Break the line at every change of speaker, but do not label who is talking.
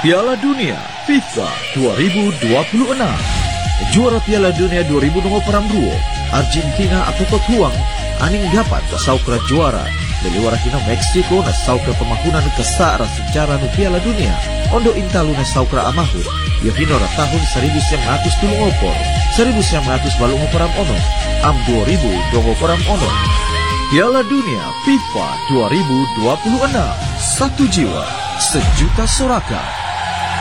Piala Dunia FIFA 2026. Juara Piala Dunia 2022 Argentina atau petuang aning dapat saukra juara dari warakina Meksiko na saukra pemahunan kesara secara nu Piala Dunia ondo intalu na saukra amahur yohinora tahun 1930 1940 ono am 2020 ono. Piala Dunia FIFA 2026, satu jiwa, sejuta sorakan.